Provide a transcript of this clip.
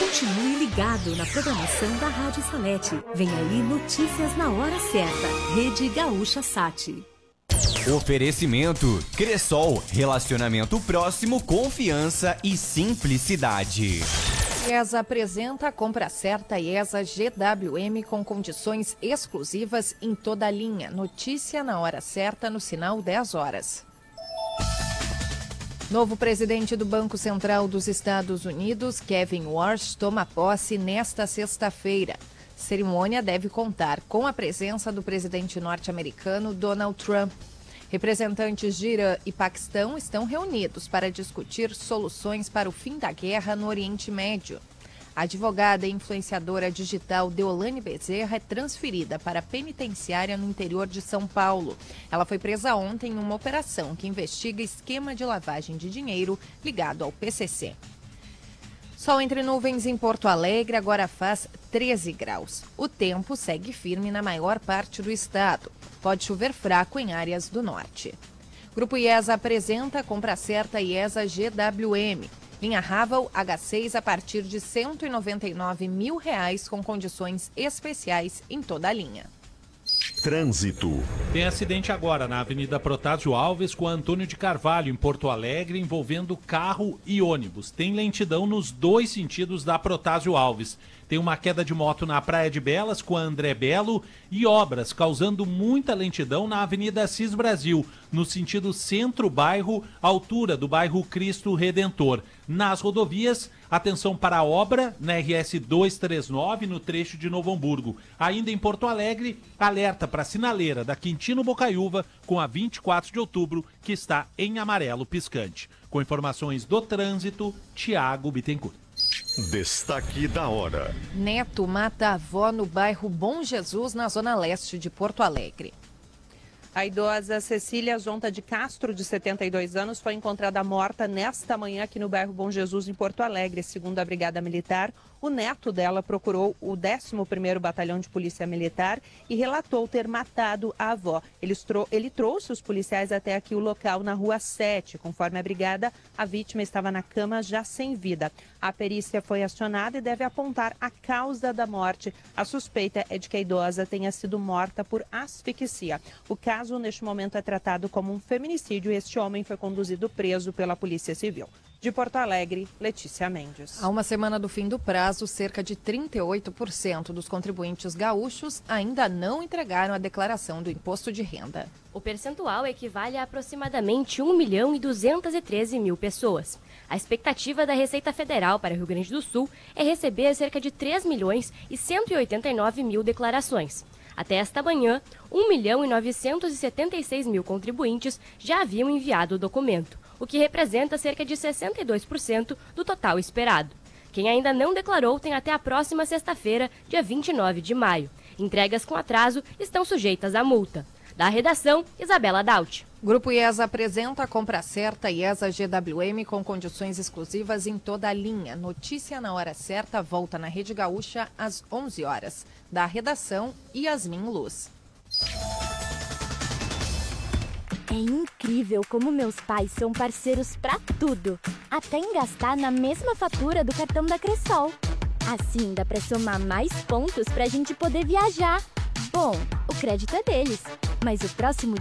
Continue ligado na programação da Rádio Salete. Vem aí notícias na hora certa. Rede Gaúcha Sat. Oferecimento Cressol, relacionamento próximo, confiança e simplicidade. IESA apresenta a compra certa IESA GWM com condições exclusivas em toda a linha. Notícia na hora certa no sinal 10 horas. Novo presidente do Banco Central dos Estados Unidos, Kevin Warsh, toma posse nesta sexta-feira. Cerimônia deve contar com a presença do presidente norte-americano Donald Trump. Representantes de Irã e Paquistão estão reunidos para discutir soluções para o fim da guerra no Oriente Médio. A advogada e influenciadora digital Deolane Bezerra é transferida para a penitenciária no interior de São Paulo. Ela foi presa ontem em uma operação que investiga esquema de lavagem de dinheiro ligado ao PCC. Sol entre nuvens em Porto Alegre, agora faz 13 graus. O tempo segue firme na maior parte do estado. Pode chover fraco em áreas do norte. Grupo IESA apresenta a compra certa IESA GWM. Linha Raval H6 a partir de R$ 199 mil com condições especiais em toda a linha. Trânsito. Tem acidente agora na Avenida Protásio Alves com Antônio de Carvalho, em Porto Alegre, envolvendo carro e ônibus. Tem lentidão nos dois sentidos da Protásio Alves. Tem uma queda de moto na Praia de Belas com a André Belo e obras causando muita lentidão na Avenida Assis Brasil, no sentido centro-bairro, altura do bairro Cristo Redentor. Nas rodovias, atenção para a obra na RS 239 no trecho de Novo Hamburgo. Ainda em Porto Alegre, alerta para a sinaleira da Quintino Bocaiúva com a 24 de outubro, que está em amarelo piscante. Com informações do trânsito, Tiago Bittencourt. Destaque da hora. Neto mata a avó no bairro Bom Jesus, na zona leste de Porto Alegre. A idosa Cecília Zonta de Castro, de 72 anos, foi encontrada morta nesta manhã aqui no bairro Bom Jesus, em Porto Alegre. Segundo a Brigada Militar, o neto dela procurou o 11º Batalhão de Polícia Militar e relatou ter matado a avó. Ele trouxe os policiais até aqui o local, na Rua 7. Conforme a Brigada, a vítima estava na cama já sem vida. A perícia foi acionada e deve apontar a causa da morte. A suspeita é de que a idosa tenha sido morta por asfixia. O caso, neste momento, é tratado como um feminicídio e este homem foi conduzido preso pela Polícia Civil. De Porto Alegre, Letícia Mendes. Há uma semana do fim do prazo, cerca de 38% dos contribuintes gaúchos ainda não entregaram a declaração do imposto de renda. O percentual equivale a aproximadamente 1.213.000 pessoas. A expectativa da Receita Federal para o Rio Grande do Sul é receber cerca de 3.189.000 declarações. Até esta manhã, 1.976.000 contribuintes já haviam enviado o documento, o que representa cerca de 62% do total esperado. Quem ainda não declarou tem até a próxima sexta-feira, dia 29 de maio. Entregas com atraso estão sujeitas à multa. Da redação, Isabela Daut. Grupo IESA apresenta a compra certa IESA GWM com condições exclusivas em toda a linha. Notícia na hora certa volta na Rede Gaúcha às 11 horas. Da redação, Yasmin Luz. É incrível como meus pais são parceiros pra tudo. Até em gastar na mesma fatura do cartão da Cressol. Assim dá pra somar mais pontos pra gente poder viajar. Bom, o crédito é deles, mas o próximo